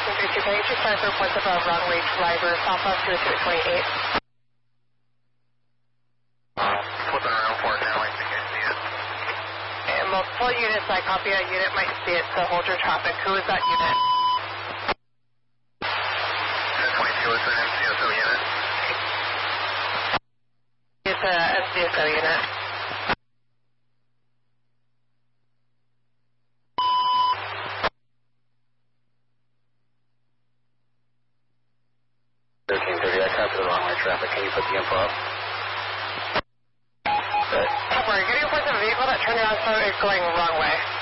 32, can you check for reports above runway driver, southbound 228? Flipping around for it now, I think I see it. And multiple units, I copy a unit, might see it, so hold your traffic. Who is that unit? 22 is an MCSO unit. It's a MCSO unit. I copy the wrong way traffic. Can you put the info up? We're getting reports of a vehicle that turned around, so it's going wrong way.